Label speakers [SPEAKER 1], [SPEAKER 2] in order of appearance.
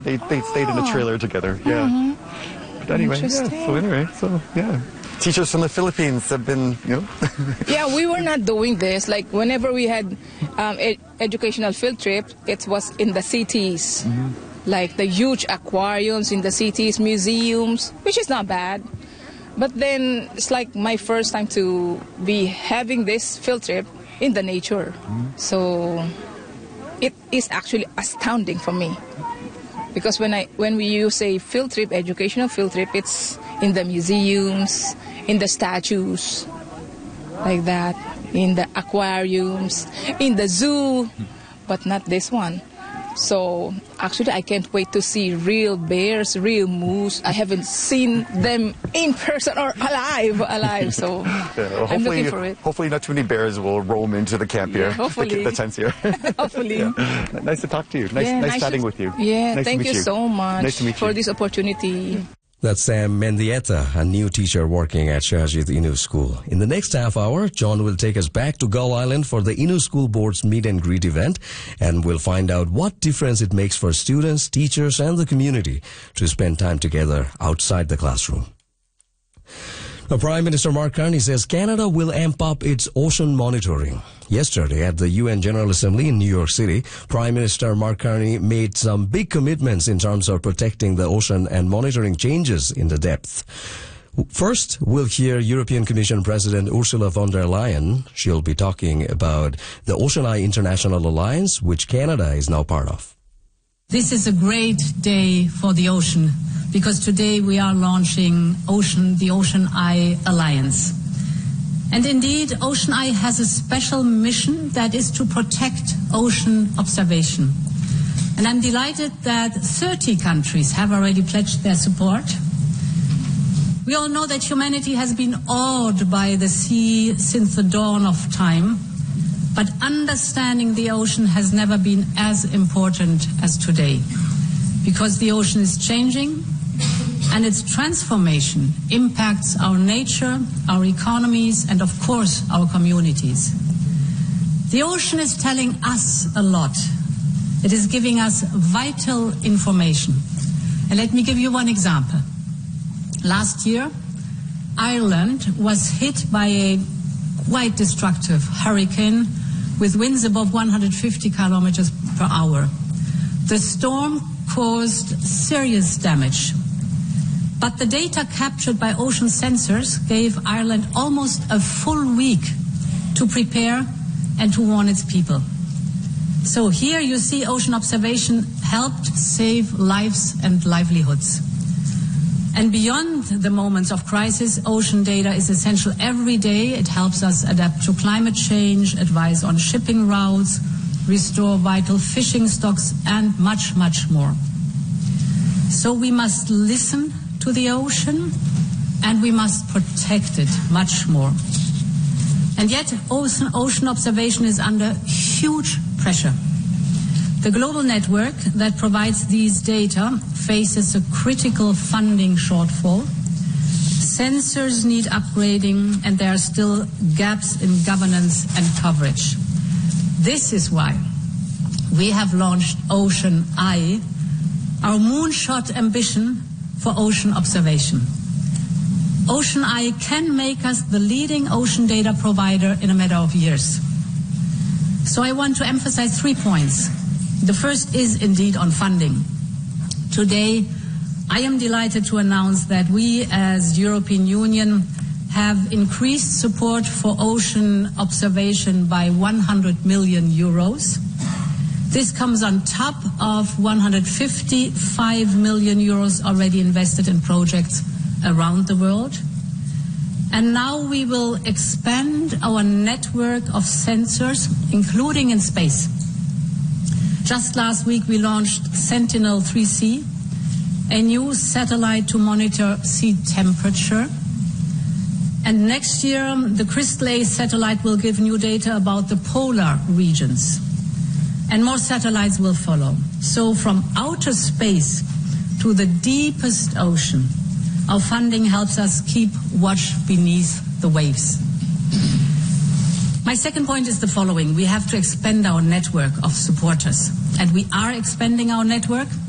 [SPEAKER 1] They stayed in a trailer together. Yeah. But anyway, teachers from the Philippines have been,
[SPEAKER 2] Yeah, we were not doing this. Like whenever we had educational field trip, it was in the cities, like the huge aquariums in the cities, museums, which is not bad. But then it's like my first time to be having this field trip in the nature. So it is actually astounding for me. Because when we use a field trip, educational field trip, it's in the museums, in the statues, like that, in the aquariums, in the zoo, but not this one. So actually I can't wait to see real bears, real moose. I haven't seen them in person or alive. So I'm looking for it.
[SPEAKER 1] Hopefully not too many bears will roam into the camp here.
[SPEAKER 2] Hopefully.
[SPEAKER 1] The tents here.
[SPEAKER 2] Hopefully.
[SPEAKER 1] Nice to talk to you. Nice chatting with you.
[SPEAKER 2] Yeah,
[SPEAKER 1] nice
[SPEAKER 2] thank you so much for this opportunity.
[SPEAKER 3] That's Sam Mendieta, a new teacher working at Shahajit Innu School. In the next half hour, John will take us back to Gull Island for the Innu School Board's meet and greet event, and we'll find out what difference it makes for students, teachers, and the community to spend time together outside the classroom. Now, Prime Minister Mark Carney says Canada will amp up its ocean monitoring. Yesterday at the UN General Assembly in New York City, Prime Minister Mark Carney made some big commitments in terms of protecting the ocean and monitoring changes in the depth. First, we'll hear European Commission President Ursula von der Leyen. She'll be talking about the Ocean Eye International Alliance, which Canada is now part of.
[SPEAKER 4] This is a great day for the ocean, because today we are launching the Ocean Eye Alliance. And indeed, Ocean Eye has a special mission that is to protect ocean observation. And I'm delighted that 30 countries have already pledged their support. We all know that humanity has been awed by the sea since the dawn of time, but understanding the ocean has never been as important as today, because the ocean is changing, and its transformation impacts our nature, our economies, and of course our communities. The ocean is telling us a lot. It is giving us vital information. And let me give you one example. Last year, Ireland was hit by a quite destructive hurricane with winds above 150 kilometers per hour. The storm caused serious damage. But the data captured by ocean sensors gave Ireland almost a full week to prepare and to warn its people. So here you see ocean observation helped save lives and livelihoods. And beyond the moments of crisis, ocean data is essential every day. It helps us adapt to climate change, advise on shipping routes, restore vital fishing stocks, and much, much more. So we must listen to the ocean, and we must protect it much more. And yet, ocean observation is under huge pressure. The global network that provides these data faces a critical funding shortfall. Sensors need upgrading, and there are still gaps in governance and coverage. This is why we have launched Ocean Eye, our moonshot ambition for ocean observation. Ocean Eye can make us the leading ocean data provider in a matter of years. So I want to emphasize 3 points. The first is indeed on funding. Today, I am delighted to announce that we as European Union have increased support for ocean observation by 100 million euros. This comes on top of 155 million euros already invested in projects around the world. And now we will expand our network of sensors, including in space. Just last week we launched Sentinel-3C, a new satellite to monitor sea temperature. And next year, the Crystal A satellite will give new data about the polar regions. And more satellites will follow. So from outer space to the deepest ocean, our funding helps us keep watch beneath the waves. My second point is the following. We have to expand our network of supporters. And we are expanding our network.